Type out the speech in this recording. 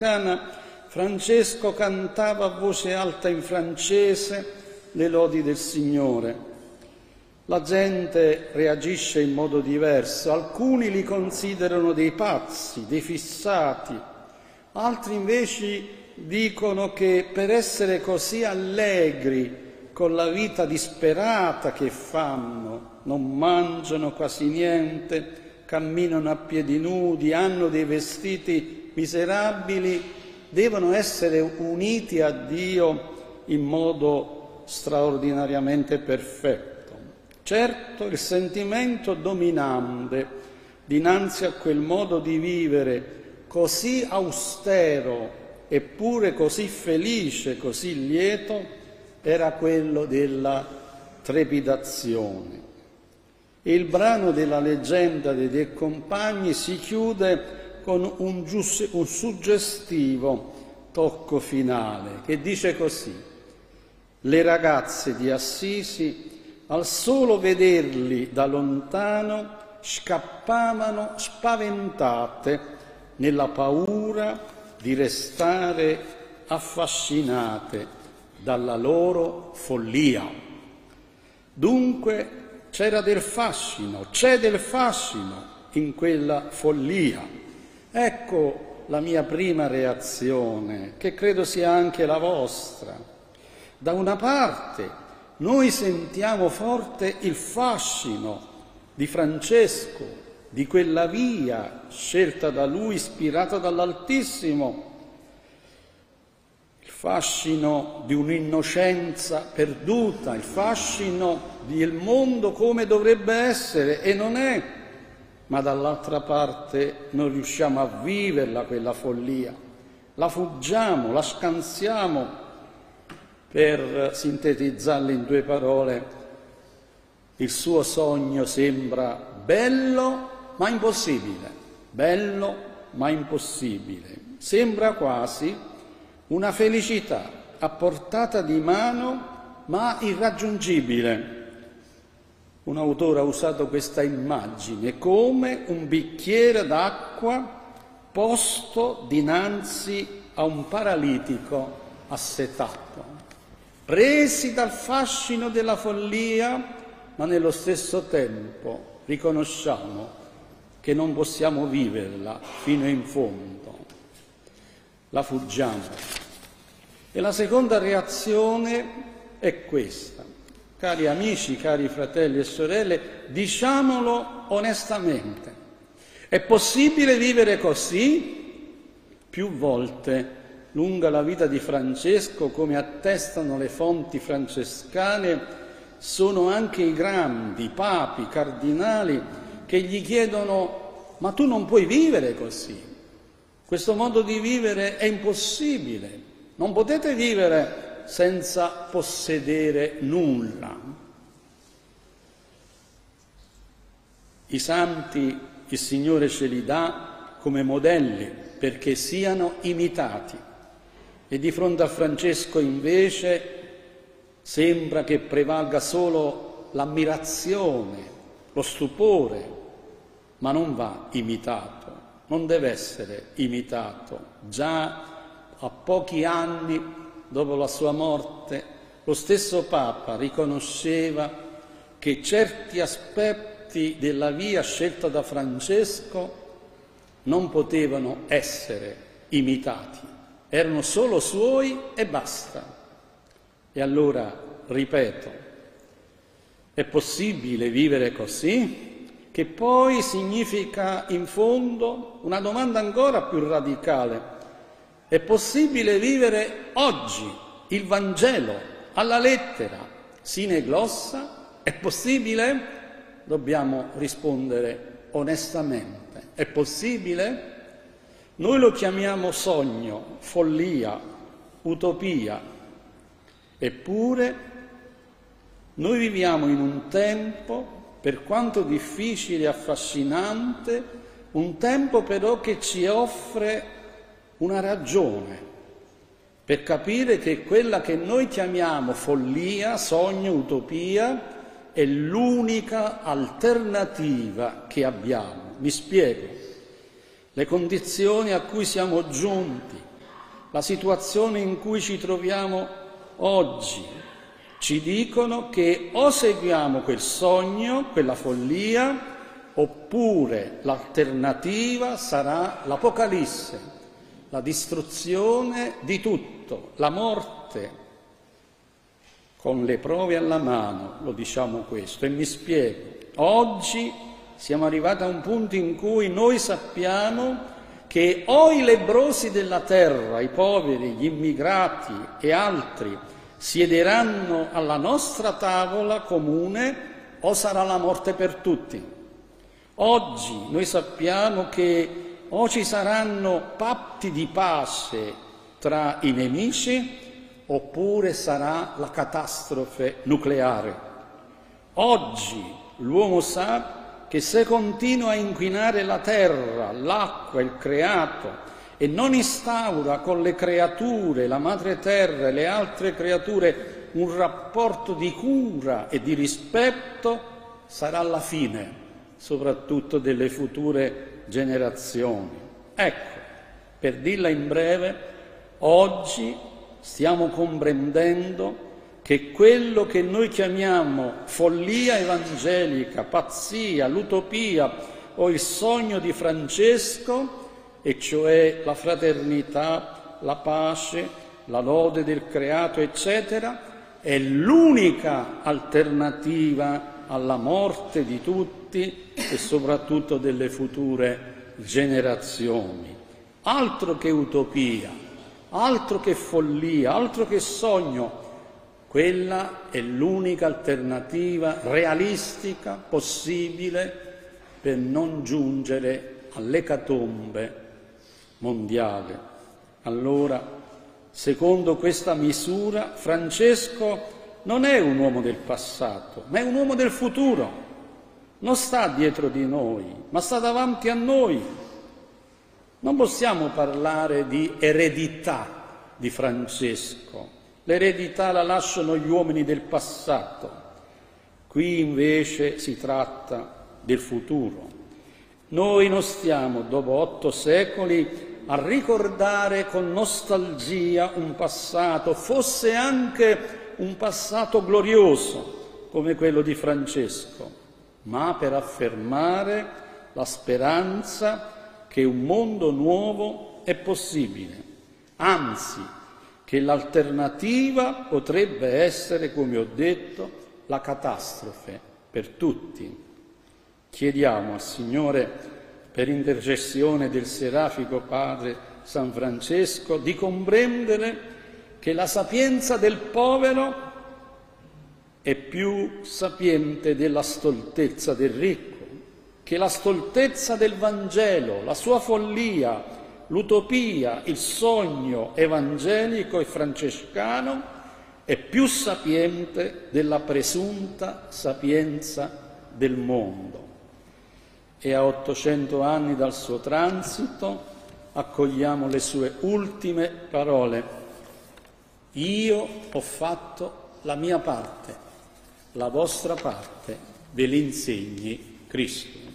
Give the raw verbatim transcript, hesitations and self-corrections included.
Francesco cantava a voce alta in francese le lodi del Signore. La gente reagisce in modo diverso, alcuni li considerano dei pazzi, dei fissati, altri invece dicono che per essere così allegri con la vita disperata che fanno, non mangiano quasi niente, camminano a piedi nudi, hanno dei vestiti miserabili, devono essere uniti a Dio in modo straordinariamente perfetto. Certo, il sentimento dominante dinanzi a quel modo di vivere così austero eppure così felice, così lieto, era quello della trepidazione. E il brano della leggenda dei Tre Compagni si chiude con un, gius- un suggestivo tocco finale che dice così: le ragazze di Assisi al solo vederli da lontano scappavano spaventate nella paura di restare affascinate dalla loro follia. Dunque c'era del fascino, c'è del fascino in quella follia. Ecco la mia prima reazione, che credo sia anche la vostra. Da una parte noi sentiamo forte il fascino di Francesco, di quella via scelta da lui, ispirata dall'Altissimo, il fascino di un'innocenza perduta, il fascino del mondo come dovrebbe essere e non è, ma dall'altra parte non riusciamo a viverla quella follia, la fuggiamo, la scansiamo. Per sintetizzarla in due parole, il suo sogno sembra bello ma impossibile, bello ma impossibile. Sembra quasi una felicità a portata di mano ma irraggiungibile. Un autore ha usato questa immagine come un bicchiere d'acqua posto dinanzi a un paralitico assetato. Presi dal fascino della follia, ma nello stesso tempo riconosciamo che non possiamo viverla fino in fondo. La fuggiamo. E la seconda reazione è questa. Cari amici, cari fratelli e sorelle, diciamolo onestamente. È possibile vivere così? Più volte lunga la vita di Francesco, come attestano le fonti francescane, sono anche i grandi, i papi, i cardinali, che gli chiedono: ma tu non puoi vivere così, questo modo di vivere è impossibile, non potete vivere senza possedere nulla. I santi il Signore ce li dà come modelli perché siano imitati. E di fronte a Francesco invece sembra che prevalga solo l'ammirazione, lo stupore, ma non va imitato, non deve essere imitato. Già a pochi anni dopo la sua morte, lo stesso Papa riconosceva che certi aspetti della via scelta da Francesco non potevano essere imitati. Erano solo suoi e basta. E allora, ripeto, è possibile vivere così? Che poi significa, in fondo, una domanda ancora più radicale. È possibile vivere oggi il Vangelo alla lettera, sine glossa? È possibile? Dobbiamo rispondere onestamente. È possibile? Noi lo chiamiamo sogno, follia, utopia. Eppure noi viviamo in un tempo, per quanto difficile e affascinante, un tempo però che ci offre una ragione per capire che quella che noi chiamiamo follia, sogno, utopia è l'unica alternativa che abbiamo. Mi spiego. Le condizioni a cui siamo giunti la situazione in cui ci troviamo oggi, ci dicono che o seguiamo quel sogno, quella follia, oppure l'alternativa sarà l'Apocalisse, la distruzione di tutto, la morte. Con le prove alla mano lo diciamo questo, e mi spiego. Oggi siamo arrivati a un punto in cui noi sappiamo che o i lebbrosi della terra, i poveri, gli immigrati e altri siederanno alla nostra tavola comune o sarà la morte per tutti. Oggi noi sappiamo che o ci saranno patti di pace tra i nemici oppure sarà la catastrofe nucleare. Oggi l'uomo sa che se continua a inquinare la terra, l'acqua, il creato e non instaura con le creature, la madre terra e le altre creature, un rapporto di cura e di rispetto, sarà la fine, soprattutto delle future generazioni. Ecco, per dirla in breve, oggi stiamo comprendendo che quello che noi chiamiamo follia evangelica, pazzia, l'utopia o il sogno di Francesco, e cioè la fraternità, la pace, la lode del creato, eccetera, è l'unica alternativa alla morte di tutti e soprattutto delle future generazioni. Altro che utopia, altro che follia, altro che sogno. Quella è l'unica alternativa realistica possibile per non giungere all'ecatombe mondiale. Allora, secondo questa misura, Francesco non è un uomo del passato, ma è un uomo del futuro. Non sta dietro di noi, ma sta davanti a noi. Non possiamo parlare di eredità di Francesco. L'eredità la lasciano gli uomini del passato. Qui invece si tratta del futuro. Noi non stiamo, dopo otto secoli, a ricordare con nostalgia un passato, fosse anche un passato glorioso, come quello di Francesco, ma per affermare la speranza che un mondo nuovo è possibile, anzi, che l'alternativa potrebbe essere, come ho detto, la catastrofe per tutti. Chiediamo al Signore, per intercessione del serafico Padre San Francesco, di comprendere che la sapienza del povero è più sapiente della stoltezza del ricco, che la stoltezza del Vangelo, la sua follia, l'utopia, il sogno evangelico e francescano è più sapiente della presunta sapienza del mondo. E a ottocento anni dal suo transito accogliamo le sue ultime parole. Io ho fatto la mia parte, la vostra parte ve l'insegni Cristo.